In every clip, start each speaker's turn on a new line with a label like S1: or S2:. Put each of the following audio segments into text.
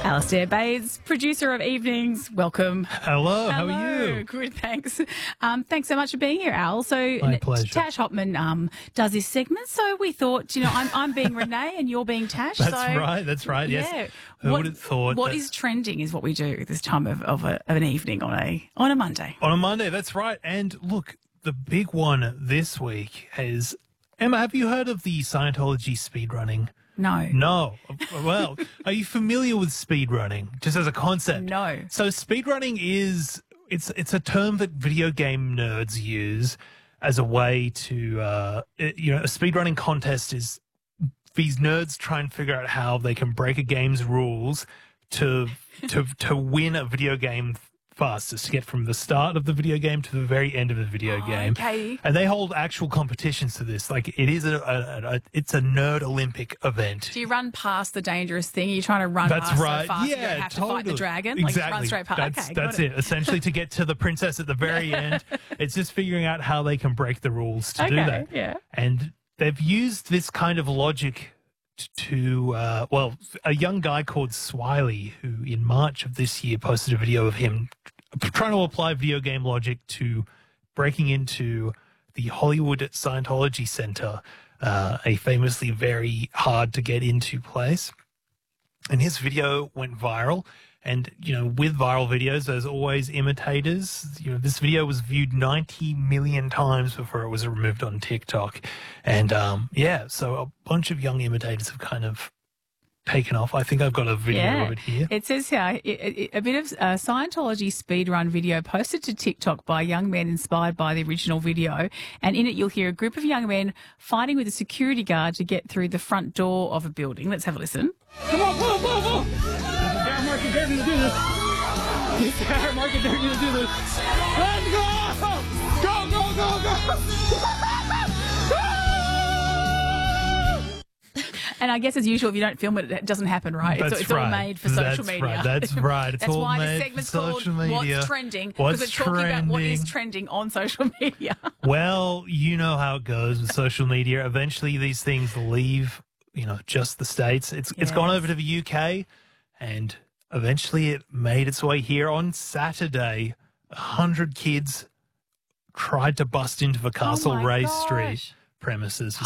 S1: Alistair Bates, producer of Evenings. Welcome.
S2: Hello, how are you?
S1: Good, thanks. Thanks so much for being here, Al. So,
S2: My pleasure.
S1: Tash Hopman does this segment, so we thought, I'm being Renee and you're being Tash.
S2: That's right, yes.
S1: Yeah.
S2: Who would have thought?
S1: What is trending is what we do this time of an evening on a Monday.
S2: On a Monday, that's right. And look, the big one this week is, Emma, have you heard of the Scientology speedrunning?
S1: No.
S2: No. Well, are you familiar with speedrunning, just as a concept?
S1: No.
S2: So speedrunning it's a term that video game nerds use as a way to, a speedrunning contest is these nerds try and figure out how they can break a game's rules to win a video game fastest, to get from the start of the video game to the very end of the video game.
S1: Okay.
S2: And they hold actual competitions to this. Like, it is it's a nerd Olympic event.
S1: Do you run past the dangerous thing? Are you trying to run
S2: That's
S1: past
S2: right.
S1: so fast you
S2: Yeah,
S1: don't have
S2: totally.
S1: to fight the dragon?
S2: Exactly.
S1: Like, run straight past.
S2: That's it. Essentially, to get to the princess at the very end, it's just figuring out how they can break the rules to do that.
S1: Yeah.
S2: And they've used this kind of logic to, a young guy called Swiley, who in March of this year posted a video of him trying to apply video game logic to breaking into the Hollywood Scientology Center, a famously very hard to get into place. And his video went viral. And, with viral videos, there's always imitators. This video was viewed 90 million times before it was removed on TikTok. And, so a bunch of young imitators have kind of taken off. I think I've got a video of it here.
S1: It says here, a bit of Scientology speedrun video posted to TikTok by young men inspired by the original video. And in it, you'll hear a group of young men fighting with a security guard to get through the front door of a building. Let's have a listen.
S3: Come on, pull, pull, pull! Mark and dare me to do this. Mark and dare me to do this. Let's go! Go, go, go, go!
S1: And I guess, as usual, if you don't film it, it doesn't happen, right? It's all made for social media.
S2: That's right. It's all
S1: why
S2: made
S1: the segment's
S2: for social
S1: called
S2: media.
S1: What's Trending? Because it's talking about what is trending on social media.
S2: Well, you know how it goes with social media. Eventually, these things leave, just the States. It's gone over to the UK, and eventually it made its way here on Saturday. 100 kids tried to bust into the Castlereagh Street premises for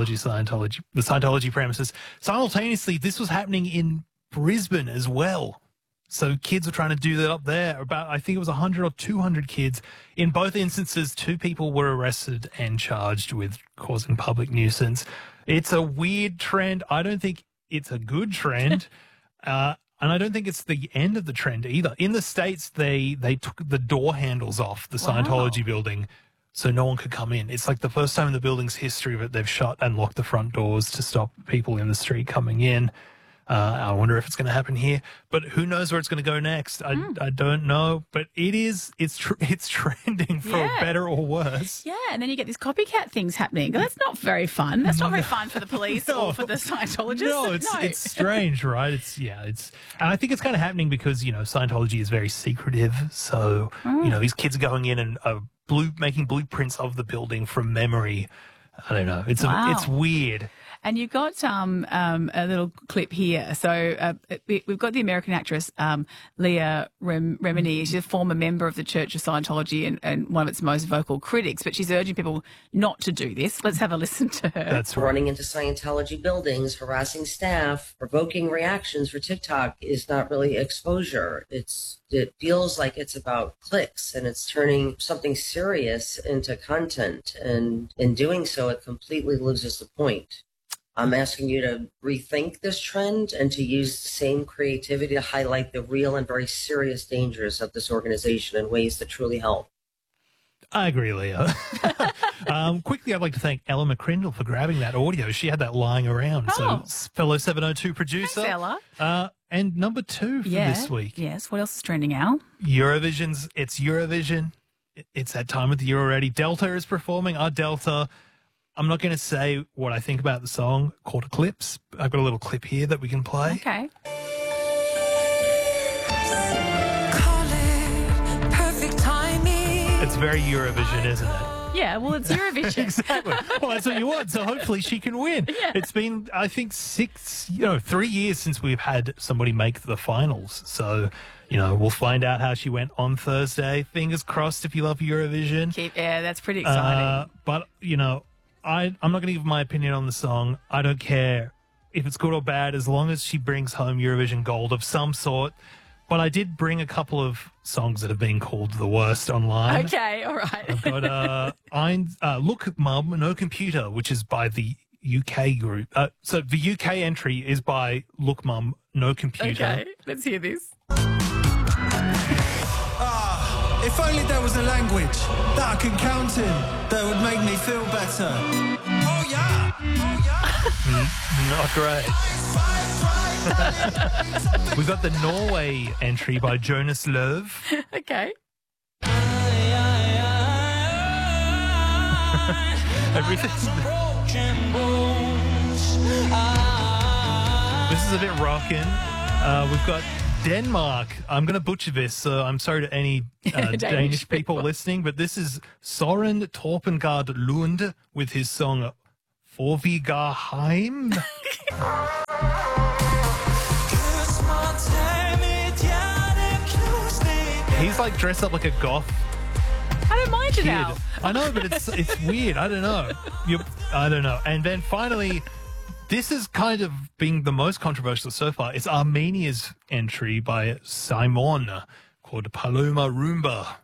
S2: the Scientology premises. Simultaneously, this was happening in Brisbane as well. So kids were trying to do that up there. I think it was 100 or 200 kids. In both instances, 2 people were arrested and charged with causing public nuisance. It's a weird trend. I don't think it's a good trend. And I don't think it's the end of the trend either. In the States, they took the door handles off the Scientology building so no one could come in. It's like the first time in the building's history that they've shut and locked the front doors to stop people in the street coming in. I wonder if it's going to happen here, but who knows where it's going to go next? I don't know, but it's trending for better or worse.
S1: Yeah, and then you get these copycat things happening. That's not very fun. That's not very fun for the police or for the Scientologists.
S2: No, it's strange, right? And I think it's kind of happening because Scientology is very secretive. So these kids are going in and making blueprints of the building from memory. I don't know. It's weird.
S1: And you've got a little clip here. So we've got the American actress Leah Remini. She's a former member of the Church of Scientology and one of its most vocal critics, but she's urging people not to do this. Let's have a listen to her.
S2: That's right.
S4: Running into Scientology buildings, harassing staff, provoking reactions for TikTok is not really exposure. It feels like it's about clicks, and it's turning something serious into content. And in doing so, it completely loses the point. I'm asking you to rethink this trend and to use the same creativity to highlight the real and very serious dangers of this organization in ways that truly help.
S2: I agree, Leah. Quickly, I'd like to thank Ella McCrindle for grabbing that audio. She had that lying around.
S1: Oh.
S2: So, fellow 702 producer.
S1: Thanks, Ella.
S2: And number 2 for this week.
S1: Yes. What else is trending, Al?
S2: It's Eurovision. It's that time of the year already. Delta is performing. Our Delta. I'm not going to say what I think about the song called Eclipse. I've got a little clip here that we can play.
S1: Okay.
S2: It's very Eurovision, isn't it?
S1: Yeah, well, it's Eurovision.
S2: Exactly. Well, that's what you want. So hopefully she can win.
S1: Yeah.
S2: It's been, I think, 3 years since we've had somebody make the finals. So, we'll find out how she went on Thursday. Fingers crossed if you love Eurovision.
S1: Yeah, that's pretty exciting.
S2: But, I'm not going to give my opinion on the song. I don't care if it's good or bad, as long as she brings home Eurovision gold of some sort. But I did bring a couple of songs that have been called the worst online.
S1: Okay, all right.
S2: I've got Look Mum, No Computer, which is by the UK group. So the UK entry is by Look Mum, No Computer.
S1: Okay, let's hear this.
S5: If only there was a language that I could count in that would make me feel better. Oh yeah,
S2: Not great. We've got the Norway entry by Jonas Löv.
S1: Okay.
S2: This is a bit rockin'. We've got Denmark. I'm going to butcher this, so I'm sorry to any Danish people listening, but this is Soren Torpengard Lund with his song Forvigarheim. He's like dressed up like a goth
S1: I don't mind you
S2: kid.
S1: now.
S2: I know, but it's weird. I don't know. I don't know. And then finally, this is kind of being the most controversial so far. It's Armenia's entry by Simon called Paloma Rumba.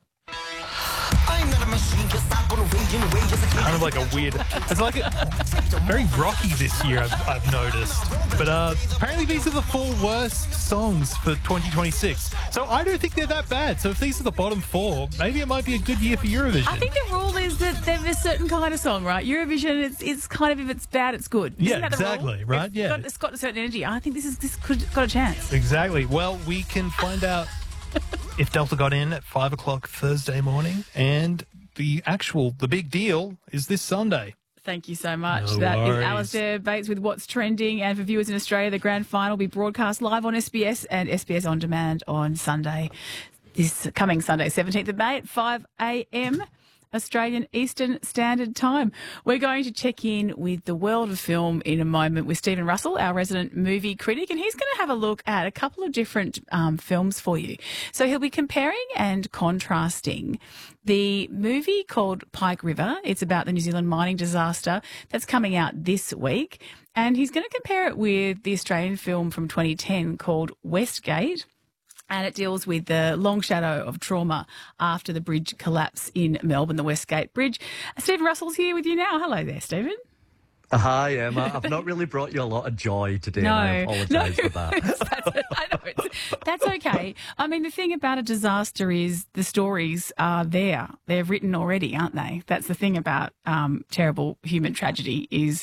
S2: Kind of like a weird... It's like very rocky this year, I've noticed. But apparently these are the 4 worst songs for 2026. So I don't think they're that bad. So if these are the bottom 4, maybe it might be a good year for Eurovision.
S1: I think the rule is that there's a certain kind of song, right? Eurovision, it's kind of, if it's bad, it's good. Isn't that the
S2: exactly,
S1: rule?
S2: right? Yeah.
S1: It's got a certain energy. I think this could got a chance.
S2: Exactly. Well, we can find out if Delta got in at 5 o'clock Thursday morning, and the big deal is this Sunday.
S1: Thank you so much.
S2: No
S1: That is
S2: worries.
S1: Alistair Bates with What's Trending. And for viewers in Australia, the grand final will be broadcast live on SBS and SBS On Demand on Sunday. This coming Sunday, 17th of May at 5 a.m. Australian Eastern Standard Time. We're going to check in with the world of film in a moment with Stephen Russell, our resident movie critic, and he's going to have a look at a couple of different films for you. So he'll be comparing and contrasting the movie called Pike River. It's about the New Zealand mining disaster that's coming out this week. And he's going to compare it with the Australian film from 2010 called Westgate. And it deals with the long shadow of trauma after the bridge collapse in Melbourne, the Westgate Bridge. Stephen Russell's here with you now. Hello there, Stephen.
S6: Hi, Emma. I've not really brought you a lot of joy today, and I apologise for that.
S1: I know. That's okay. I mean, the thing about a disaster is the stories are there. They're written already, aren't they? That's the thing about terrible human tragedy is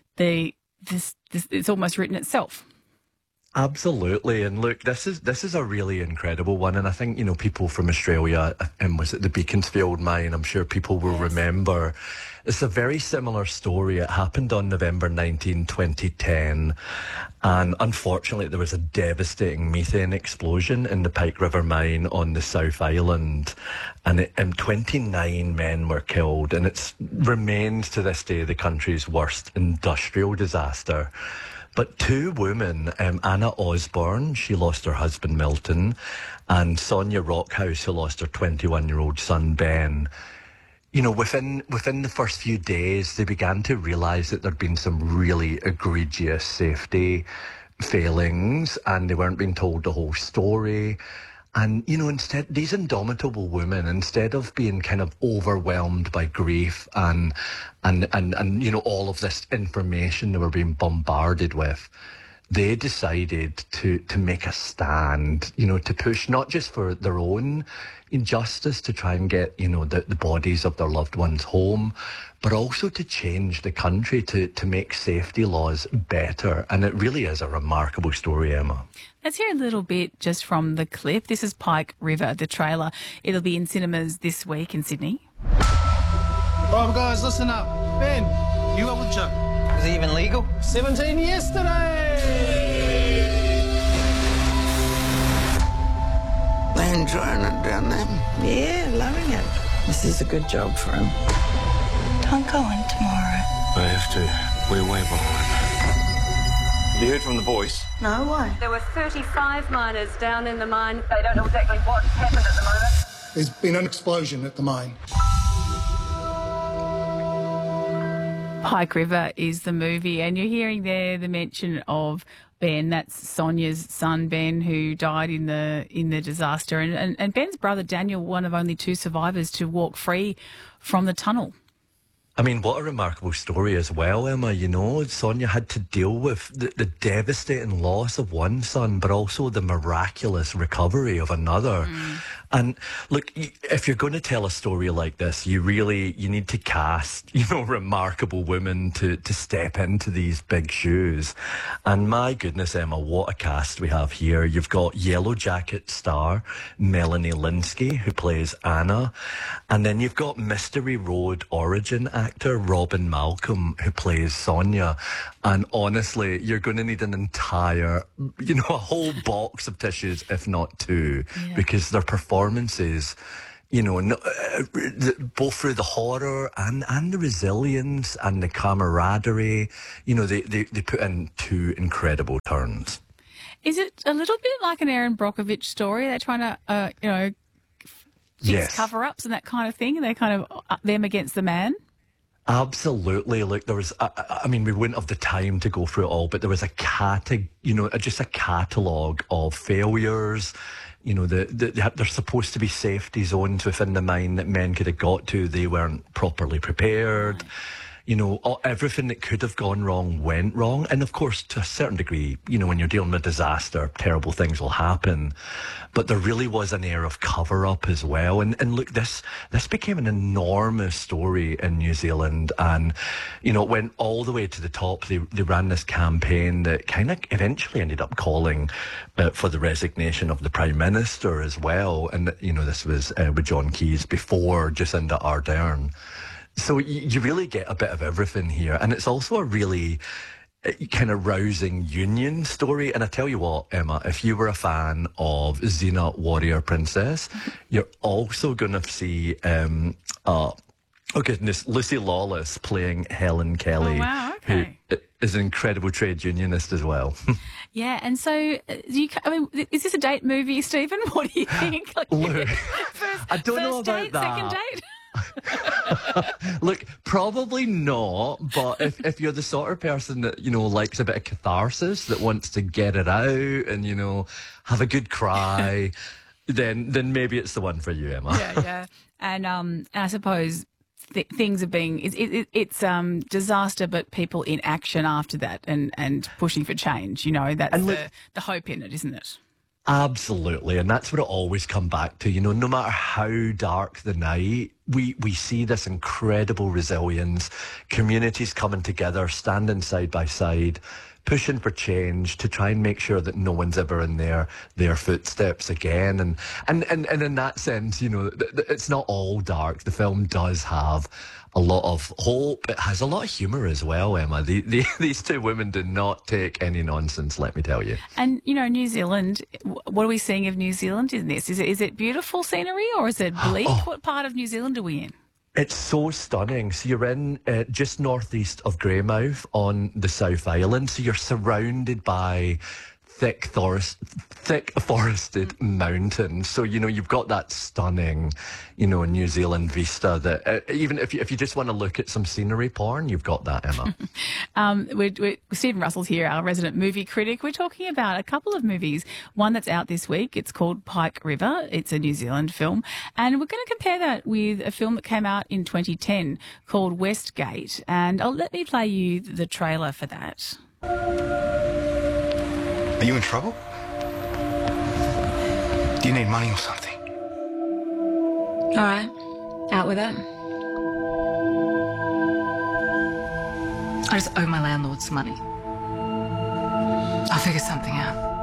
S1: it's almost written itself.
S6: Absolutely, and look, this is a really incredible one, and I think people from Australia, and was it the Beaconsfield mine? I'm sure people will remember. It's a very similar story. It happened on November 19, 2010, and unfortunately there was a devastating methane explosion in the Pike River mine on the South Island, and 29 men were killed, and it remains to this day the country's worst industrial disaster. But 2 women, Anna Osborne, she lost her husband Milton, and Sonia Rockhouse, who lost her 21-year-old son Ben. Within the first few days, they began to realise that there'd been some really egregious safety failings, and they weren't being told the whole story. And, instead, these indomitable women, instead of being kind of overwhelmed by grief and all of this information they were being bombarded with, they decided to make a stand, to push not just for their own injustice to try and get, the bodies of their loved ones home, but also to change the country to make safety laws better. And it really is a remarkable story, Emma.
S1: Let's hear a little bit just from the clip. This is Pike River, the trailer. It'll be in cinemas this week in Sydney.
S5: Right, guys, listen up. Ben, you up with Joe?
S7: Is it even legal?
S5: 17 yesterday!
S7: They enjoying it down there?
S8: Yeah, loving it. This is a good job for him.
S7: Don't go in tomorrow.
S8: I have to. We're way behind. You heard from the boys?
S7: No, why?
S9: There were 35 miners down in the mine. They don't know exactly what happened at the moment.
S10: There's been an explosion at the mine.
S1: Pike River is the movie, and you're hearing there the mention of Ben. That's Sonia's son, Ben, who died in the disaster, and Ben's brother Daniel, one of only 2 survivors to walk free from the tunnel.
S6: I mean, what a remarkable story as well, Emma. You know, Sonia had to deal with the devastating loss of one son, but also the miraculous recovery of another. And look, if you're going to tell a story like this, you need to cast, remarkable women to step into these big shoes. And my goodness, Emma, what a cast we have here. You've got Yellow Jacket star Melanie Lynskey, who plays Anna. And then you've got Mystery Road origin actor Robin Malcolm, who plays Sonia. And honestly, you're going to need an entire, a whole box of tissues, if not 2, because their performances, both through the horror and the resilience and the camaraderie, they put in 2 incredible turns.
S1: Is it a little bit like an Erin Brockovich story? They're trying to, fix cover-ups and that kind of thing, and they're kind of them against the man?
S6: Absolutely. Look, there was, we wouldn't have the time to go through it all, but there was just a catalogue of failures. There's supposed to be safety zones within the mine that men could have got to. They weren't properly prepared. Right. Everything that could have gone wrong went wrong. And of course, to a certain degree, when you're dealing with disaster, terrible things will happen. But there really was an air of cover-up as well. And look, this became an enormous story in New Zealand. And, it went all the way to the top. They ran this campaign that kind of eventually ended up calling for the resignation of the Prime Minister as well. And, this was with John Keyes before Jacinda Ardern. So you really get a bit of everything here. And it's also a really kind of rousing union story. And I tell you what, Emma, if you were a fan of Xena Warrior Princess, you're also going to see, Lucy Lawless playing Helen Kelly.
S1: Oh, wow, okay.
S6: Who is an incredible trade unionist as well.
S1: Yeah, and so, is this a date movie, Stephen? What do you think?
S6: Look, I don't know
S1: about
S6: date,
S1: that. Second date?
S6: Look, probably not, but if you're the sort of person that, likes a bit of catharsis, that wants to get it out and, have a good cry, then maybe it's the one for you, Emma.
S1: Yeah. And I suppose things are being, it's disaster, but people in action after that and pushing for change, that's the hope in it, isn't it?
S6: Absolutely, and that's what it always come back to. No matter how dark the night, we see this incredible resilience, communities coming together, standing side by side, pushing for change to try and make sure that no one's ever in their footsteps again. And in that sense, it's not all dark. The film does have a lot of hope. It has a lot of humour as well, Emma. These 2 women do not take any nonsense, let me tell you.
S1: And, New Zealand, what are we seeing of New Zealand in this? Is it beautiful scenery or is it bleak? What part of New Zealand are we in?
S6: It's so stunning. So you're in just northeast of Greymouth on the South Island. So you're surrounded by thick forested mountains. So, you've got that stunning, New Zealand vista that even if you just want to look at some scenery porn, you've got that, Emma.
S1: Stephen Russell's here, our resident movie critic. We're talking about a couple of movies. One that's out this week. It's called Pike River. It's a New Zealand film. And we're going to compare that with a film that came out in 2010 called Westgate. And let me play you the trailer for that.
S8: Are you in trouble? Do you need money or something?
S11: All right, out with it. I just owe my landlord some money. I'll figure something out.